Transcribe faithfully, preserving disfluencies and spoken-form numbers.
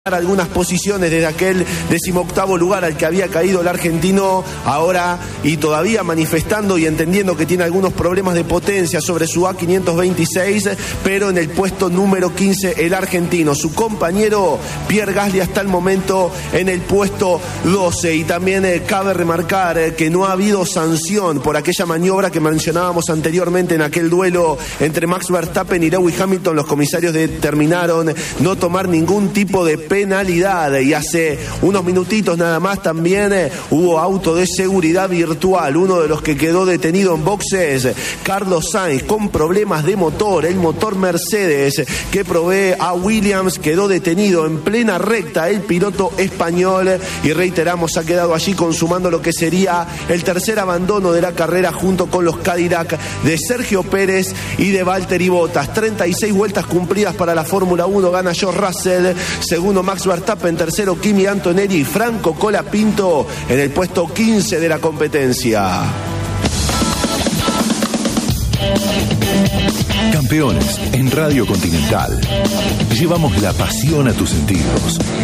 algunas posiciones desde aquel decimoctavo lugar al que había caído el argentino, ahora y todavía manifestando y entendiendo que tiene algunos problemas de potencia sobre su A quinientos veintiséis, pero en el puesto número quince el argentino, su compañero Pierre Gasly hasta el momento en el puesto doce. Y también eh, cabe remarcar eh, que no ha habido sanción por aquella maniobra que mencionábamos anteriormente en aquel duelo entre Max Verstappen y Lewis Hamilton. Los comisarios determinaron no tomar ningún tipo de penalidad, y hace unos minutitos nada más también eh, hubo auto de seguridad virtual. Uno de los que quedó detenido en boxes, Carlos Sainz, con problemas de motor, el motor Mercedes que provee a Williams, quedó detenido en plena recta el piloto español, y reiteramos, ha quedado allí consumando lo que sería el tercer abandono de la carrera junto con los Cadillac de Sergio Pérez y de Valtteri Bottas. treinta y seis vueltas cumplidas para la Fórmula uno, gana George Russell, segundo Max Verstappen, tercero Kimi Antonelli y Franco Colapinto en el puesto quince de la competencia. Campeones en Radio Continental. Llevamos la pasión a tus sentidos.